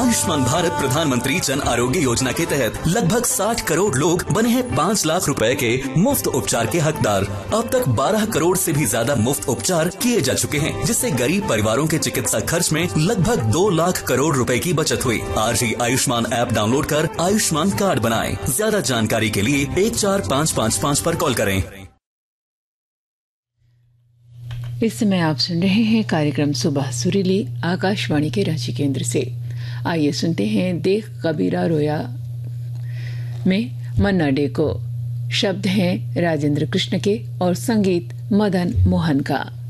आयुष्मान भारत प्रधानमंत्री जन आरोग्य योजना के तहत लगभग 60 करोड़ लोग बने हैं 5 लाख रुपए के मुफ्त उपचार के हकदार। अब तक 12 करोड़ से भी ज्यादा मुफ्त उपचार किए जा चुके हैं, जिससे गरीब परिवारों के चिकित्सा खर्च में लगभग 2 लाख करोड़ रुपए की बचत हुई। आज ही आयुष्मान ऐप डाउनलोड कर आयुष्मान कार्ड बनाएं। ज्यादा जानकारी के लिए 14555 पर कॉल करें। इस समय आप सुन रहे हैं कार्यक्रम सुबह सुरीली आकाशवाणी के रांची केंद्र से। आइए सुनते हैं देख कबीरा रोया में मन्ना डे को। शब्द हैं राजेंद्र कृष्ण के और संगीत मदन मोहन का।